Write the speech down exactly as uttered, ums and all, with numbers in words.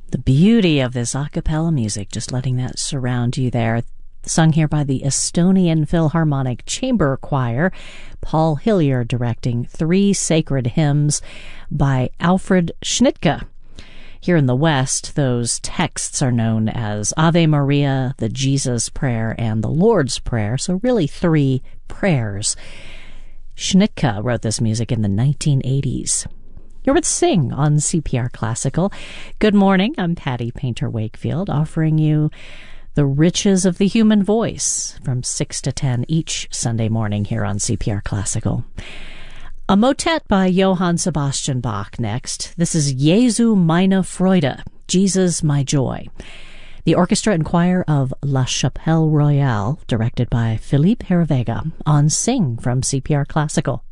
The beauty of this a cappella music, just letting that surround you there. Sung here by the Estonian Philharmonic Chamber Choir. Paul Hillier directing three sacred hymns by Alfred Schnittke. Here in the West, those texts are known as Ave Maria, the Jesus Prayer, and the Lord's Prayer, so really three prayers. Schnittke wrote this music in the nineteen eighties. You're with Sing on C P R Classical. Good morning, I'm Patty Painter Wakefield, offering you the riches of the human voice from six to ten each Sunday morning here on C P R Classical. A motet by Johann Sebastian Bach next. This is Jesu meine Freude, Jesus my joy. The orchestra and choir of La Chapelle Royale, directed by Philippe Hervega, on Sing from C P R Classical.